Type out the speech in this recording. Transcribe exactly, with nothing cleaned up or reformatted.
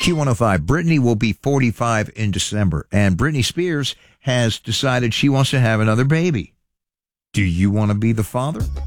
Q one oh five, Britney will be forty-five in December, and Britney Spears has decided she wants to have another baby. Do you want to be the father?